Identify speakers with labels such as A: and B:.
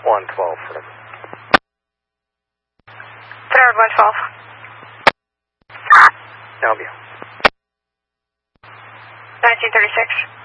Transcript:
A: 112 for them.
B: Third 112.
A: Help you.
B: 1936.